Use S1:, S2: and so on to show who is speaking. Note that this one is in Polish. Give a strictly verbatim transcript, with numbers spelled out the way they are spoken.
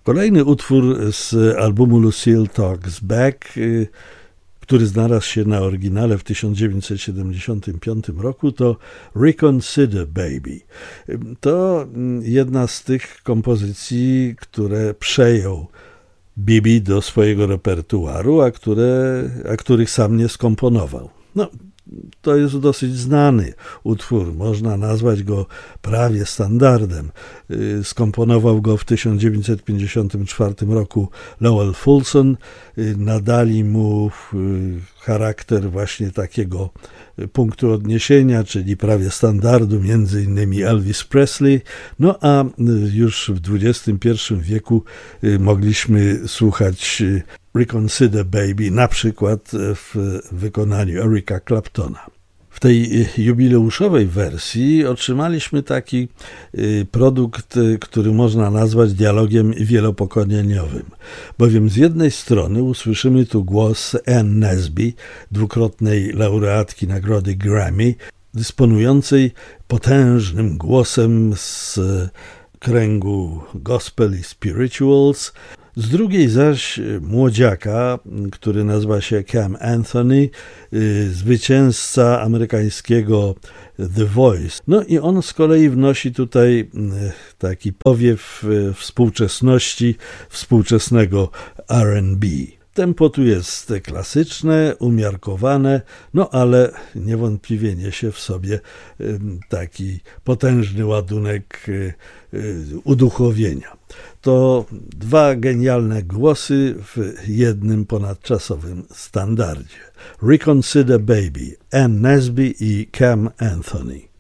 S1: Kolejny utwór z albumu Lucille Talks Back, który znalazł się na oryginale w tysiąc dziewięćset siedemdziesiątym piątym roku, to Reconsider Baby. To jedna z tych kompozycji, które przejął Bibi do swojego repertuaru, a, które, a których sam nie skomponował. No, to jest dosyć znany utwór, można nazwać go prawie standardem. Skomponował go w tysiąc dziewięćset pięćdziesiątym czwartym roku Lowell Fulson. Nadali mu charakter właśnie takiego punktu odniesienia, czyli prawie standardu, między innymi Elvis Presley. No a już w dwudziestym pierwszym wieku mogliśmy słuchać Reconsider Baby, na przykład w wykonaniu Erica Claptona. W tej jubileuszowej wersji otrzymaliśmy taki produkt, który można nazwać dialogiem wielopokoleniowym, bowiem z jednej strony usłyszymy tu głos Ann Nesby, dwukrotnej laureatki nagrody Grammy, dysponującej potężnym głosem z kręgu gospel i spirituals. Z drugiej zaś młodziaka, który nazywa się Cam Anthony, zwycięzca amerykańskiego The Voice. No i on z kolei wnosi tutaj taki powiew współczesności, współczesnego R and B. Tempo tu jest klasyczne, umiarkowane, no ale niewątpliwie niesie w sobie taki potężny ładunek uduchowienia. To dwa genialne głosy w jednym ponadczasowym standardzie. Reconsider Baby, Ann Nesby i Cam Anthony.